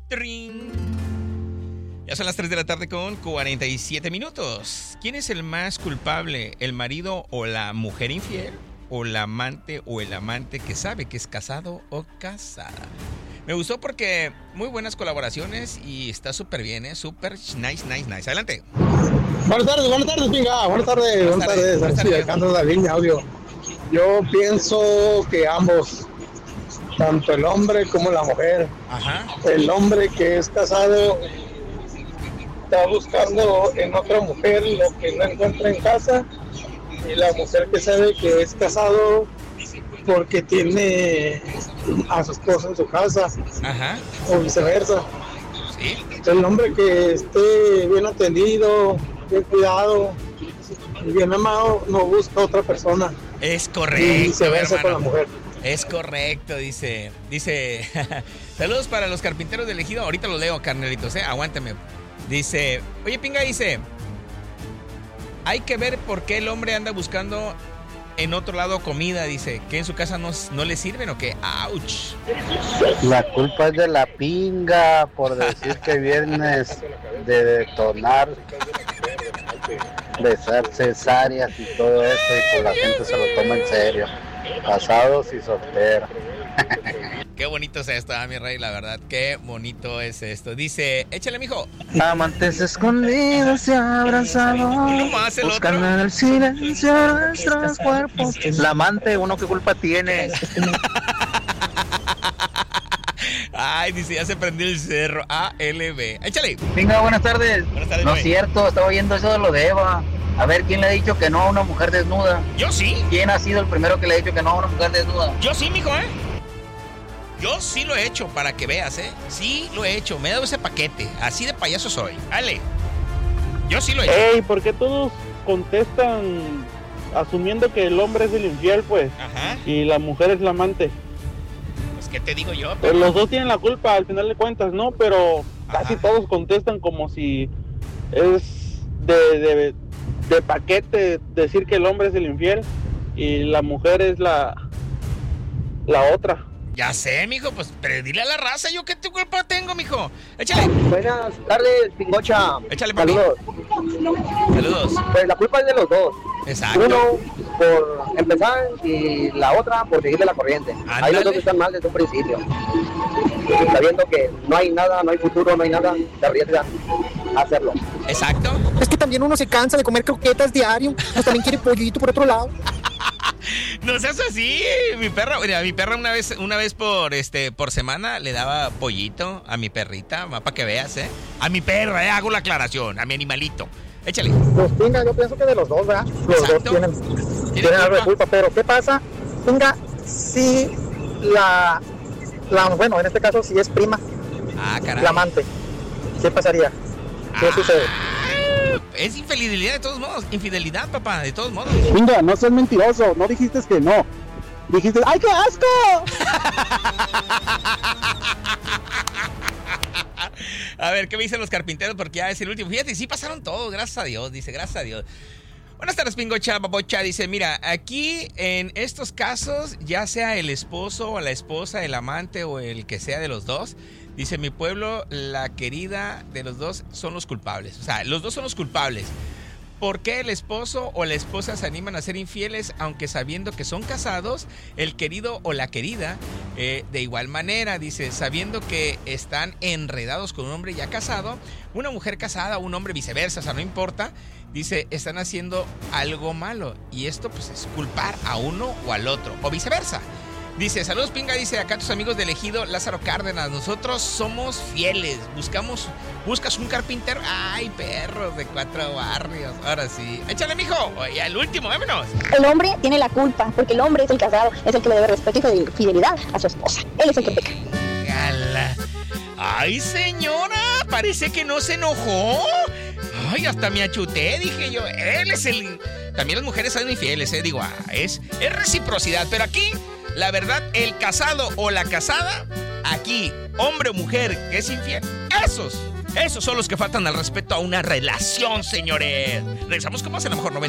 ¡Trin! Ya son las 3 de la tarde con 47 minutos. ¿Quién es el más culpable? ¿El marido o la mujer infiel? ¿O la amante o el amante que sabe que es casado o casada? Me gustó porque muy buenas colaboraciones y está súper bien, ¿eh? Súper nice. Adelante. Buenas tardes, pinga. Buenas tardes. Sí, Alejandro David, audio. Yo pienso que ambos, tanto el hombre como la mujer. Ajá. El hombre que es casado está buscando en otra mujer lo que no encuentra en casa, y la mujer que sabe que es casado porque tiene a su esposa en su casa. Ajá. O viceversa. Sí. El hombre que esté bien atendido, bien cuidado y bien amado, no busca otra persona. Es correcto. Y viceversa con la mujer. Es correcto, dice. Saludos para los carpinteros del Ejido. Ahorita lo leo, carnelitos, aguántame. Dice, oye, pinga, dice, hay que ver por qué el hombre anda buscando en otro lado comida, dice, que en su casa no le sirven o qué. ¡Auch! La culpa es de la pinga por decir que viernes de detonar, de ser cesáreas y todo eso, y pues la gente se lo toma en serio. Casados y solteros. Qué bonito es esto, mi rey, la verdad. Qué bonito es esto. Dice, échale, mijo. Amantes escondidos y abrazados, buscando en el silencio nuestros cuerpos. La amante, uno qué culpa tiene. Ay, dice, ya se prendió el cerro. ALB. Échale. Venga, buenas tardes. No es cierto, estaba oyendo eso de lo de Eva. A ver, ¿quién le ha dicho que no a una mujer desnuda? Yo sí. ¿Quién ha sido el primero que le ha dicho que no a una mujer desnuda? Yo sí, mijo, Yo sí lo he hecho, para que veas, Sí lo he hecho. Me he dado ese paquete. Así de payaso soy. Dale. Yo sí lo he hecho. Ey, ¿por qué todos contestan asumiendo que el hombre es el infiel, pues? Ajá. Y la mujer es la amante. Pues, ¿qué te digo yo? Pero los dos tienen la culpa al final de cuentas, ¿no? Pero casi Ajá. todos contestan como si es de paquete decir que el hombre es el infiel y la mujer es la otra. Ya sé, mijo, pues, pero dile a la raza, ¿yo qué culpa tengo, mijo? Échale. Buenas tardes, Pingocha. Échale, papi. Saludos. Pues la culpa es de los dos. Exacto. Uno por empezar y la otra por seguirle la corriente. Ándale. Ahí los dos están mal desde un principio. Sabiendo que no hay nada, no hay futuro, no hay nada, se arriesgan a hacerlo. Exacto. Es que también uno se cansa de comer croquetas diario, pues también quiere pollito por otro lado. No seas así, mi perra. Mira, mi perra una vez por semana le daba pollito a mi perrita, para que veas, A mi perra, hago la aclaración, a mi animalito. Échale. Pues pinga, yo pienso que de los dos, ¿verdad? Los Exacto. dos tienen algo de culpa, pero ¿qué pasa? Pinga, si bueno, en este caso si es prima, Caray. la amante, ¿qué pasaría? ¿Qué sucede? Es infidelidad de todos modos. Infidelidad, papá, de todos modos. Pinga, no seas mentiroso. No dijiste que no. Dijiste, ¡ay, qué asco! A ver, ¿qué me dicen los carpinteros? Porque ya es el último. Fíjate, sí pasaron todos, gracias a Dios. Dice, gracias a Dios. Buenas tardes, Pingocha, Babocha. Dice, mira, aquí en estos casos, ya sea el esposo o la esposa, el amante o el que sea de los dos, dice, mi pueblo, la querida de los dos son los culpables. O sea, los dos son los culpables. ¿Por qué el esposo o la esposa se animan a ser infieles aunque sabiendo que son casados? El querido o la querida, de igual manera, dice, sabiendo que están enredados con un hombre ya casado, una mujer casada, un hombre viceversa, o sea, no importa, dice, están haciendo algo malo. Y esto pues es culpar a uno o al otro, o viceversa. Dice, saludos, Pinga, dice, acá tus amigos del Ejido, Lázaro Cárdenas, nosotros somos fieles, buscas un carpintero, ay, perros de 4 barrios, ahora sí, échale, mijo, oye, el último, vámonos. El hombre tiene la culpa, porque el hombre es el casado, es el que le debe respeto y fidelidad a su esposa, él es el que peca. Ay, señora, parece que no se enojó. Ay, hasta me achuté, dije yo, él es el... También las mujeres son infieles, digo, es reciprocidad, pero aquí... La verdad, el casado o la casada, aquí, hombre o mujer que es infiel, esos son los que faltan al respeto a una relación, señores. Regresamos con más en la mejor 90.